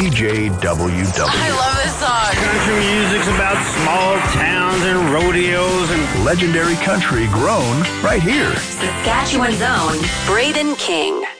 CJWW. I love this song. Country music's about small towns and rodeos and legendary country grown right here. Saskatchewan's own Braden King.